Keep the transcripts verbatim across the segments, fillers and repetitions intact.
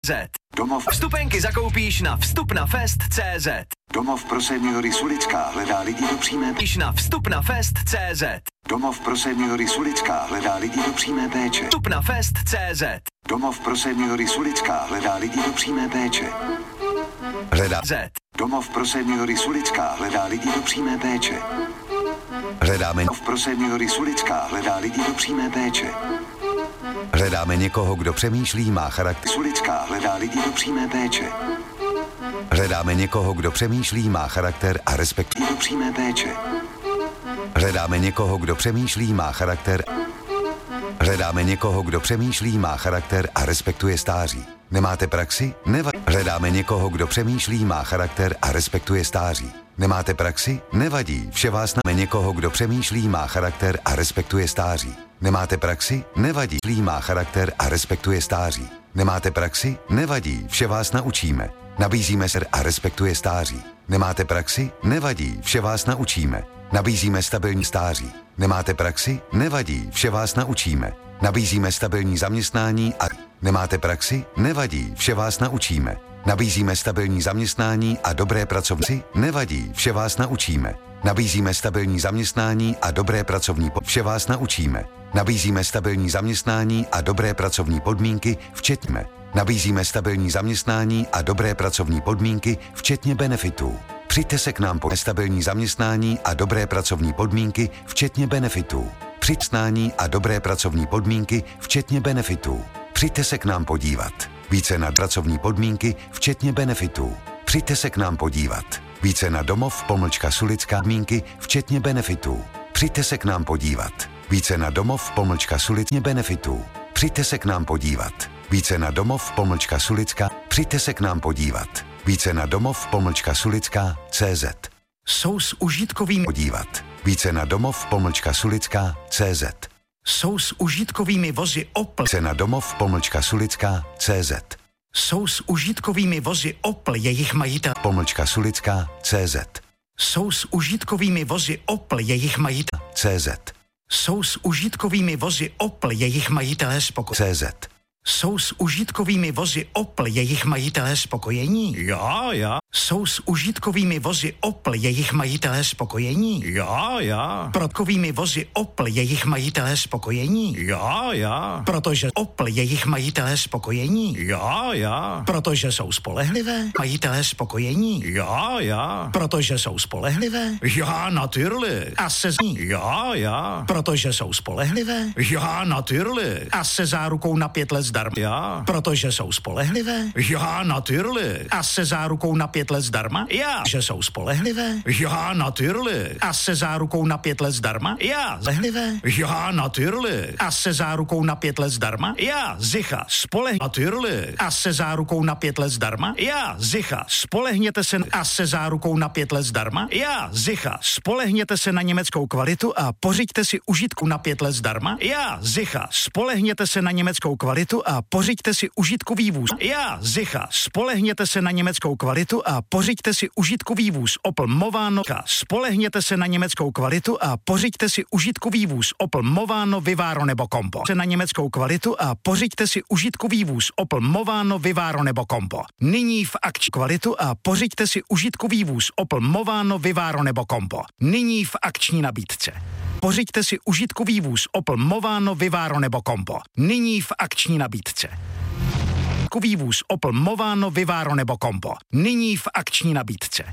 Z. Domov. Vstupenky zakoupíš na vstupnafest tečka cé zet. Domov pro seniory Sulická hledá lidi do přímé péče. Na vstupnafest tečka cé zet. Domov pro seniory Sulická hledá lidi do přímé péče. Vstupnafest tečka cé zet. Domov pro seniory Sulická hledá lidi do přímé péče. Hledá Z. Domov pro seniory Sulická hledá lidi do přímé péče. Hledáme Domov pro seniory Sulická hledá lidi do přímé péče. Hledáme někoho, kdo přemýšlí, má charakter. Sulická hledá lidi do přímé péče. Hledáme někoho, kdo přemýšlí, má charakter a respektuje. Do přímé péče. Hledáme někoho, kdo přemýšlí, má charakter. Hledáme někoho, kdo přemýšlí, má charakter a respektuje stáří. Nemáte praxi? Nevadí. Hledáme někoho, kdo přemýšlí, má charakter a respektuje stáří. Nemáte praxi? Nevadí. Vše vás na někoho, kdo přemýšlí, má charakter a respektuje stáří. Nemáte praxi? Nevadí. Přemýšlí, má charakter a respektuje stáří. Nemáte praxi? Nevadí. Vše vás naučíme. Nabízíme se a respektuje stáří. Nemáte praxi? Nevadí. Vše vás naučíme. Nabízíme stabilní stáří. Nemáte praxi? Nevadí. Vše vás naučíme. Nabízíme stabilní zaměstnání a nemáte praxi? Nevadí. Vše vás naučíme. Nabízíme stabilní zaměstnání a dobré pracovní. Nevadí. Vše vás naučíme. Nabízíme stabilní zaměstnání a dobré pracovní po... Vše vás naučíme. Nabízíme stabilní zaměstnání a dobré pracovní podmínky, včetně. Nabízíme stabilní zaměstnání a dobré pracovní podmínky, včetně benefitů. Přijďte se k nám po stabilní zaměstnání a dobré pracovní podmínky, včetně benefitů. Přijďte a dobré pracovní podmínky, včetně benefitů. Přijďte se k nám podívat. Více na pracovní podmínky, včetně benefitů. Přijďte se k nám podívat. Více na domov pomlčka Sulická podmínky, včetně benefitů. Přijďte se k nám podívat. Více na domov pomlčka Sulická benefitů. Přijďte se k nám podívat. Více na domov pomlčka Sulická. Přijďte se k nám podívat. Více na domov pomlčka Sulická cé zet. Jsou s užitkovým podívat. Více na domov pomlčka Sulická cé zet. Jsou s užitkovými vozy Opel. Více na domov pomlčka Sulická cé zet. Jsou s užitkovými vozy Opel jejich majitel. Pomlčka Sulická cé zet. Jsou s užitkovými vozy Opel jejich majitel. cé zet. Jsou s užitkovými vozy Opel jejich majitelé spokojení. cé zet. Jsou s užitkovými vozy Opel jejich majitelé spokojení? Já, já. Jsou s užitkovými vozy Opel jejich majitelé spokojení? Já, já. Protkovými vozy Opel jejich majitelé spokojení? Já, já. Protože Opel jejich majitelé spokojení? Já, já. Protože jsou spolehlivé? Majitelé spokojení? Já, já. Protože jsou spolehlivé? Já, natyrli. A se zní? Já, já. Protože jsou spolehlivé? Já, natyrli. A se zárukou na pět let zdarma? Já. Protože jsou spolehlivé? Já, natyrli. A se zárukou na pět let zdarma? Já. Že jsou spolehlivé? Já, natyrli. A se zárukou na pět let zdarma? Já. Spolehlivé? Já, natyrli. A se zárukou na pět let zdarma? Já. Zicha. Spoleh. Natyrli. A se zárukou na pět let zdarma? Já. Zicha. Spolehněte se a se zárukou na pět let zdarma? Já. Zicha. Spolehněte se na německou kvalitu a pořiďte si užitku na pět let zdarma? Já. Zicha. Spolehněte se na německou kvalitu a pořiďte si užitkový vůz. Já. Zicha. Spolehněte se na německou kvalitu a pořiďte si užitkový vůz Opel Movano. Spolehněte se na německou kvalitu a pořiďte si užitkový vůz Opel Movano, Vivaro nebo Compo. Se na německou kvalitu a pořiďte si užitkový vůz Opel Movano, Vivaro nebo Compo. Nyní v akční kvalitu a pořiďte si užitkový vůz Opel Movano, Vivaro nebo Compo. Nyní v akční nabídce. Pořiďte si užitkový vůz Opel Movano, Vivaro nebo Compo. Nyní v akční nabídce. Užitkový vůz Opel Movano, Vivaro nebo Compo. Nyní v akční nabídce.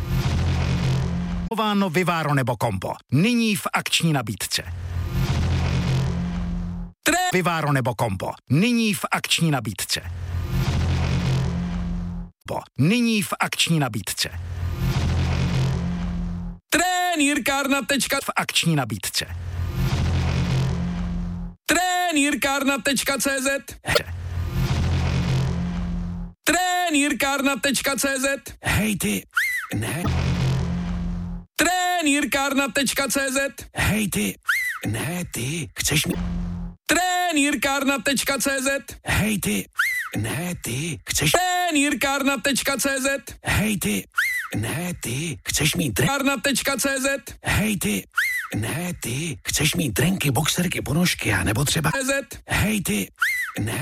Movano, Vivaro nebo Compo. Nyní v akční nabídce. Tre Vivaro nebo Compo. Nyní v akční nabídce. Nyní v akční nabídce. Trenýrkárna tečka v akční nabídce. Trenýrkárna tečka cé zet. Trenýrkárna tečka cé zet. Hej ty, ne. Trenýrkárna tečka cé zet. Hej ty, ne ty, chceš mi. Trenýrkárna tečka cé zet. Hej ty, ne ty, chceš. Trenýrkárna tečka cé zet. Hej ty, ne ty, chceš mít trenýrkárna tečka cé zet. Hej ty, ne ty, chceš mít trenky, boxerky, ponožky a nebo třeba cé zet. Hej ty, ne.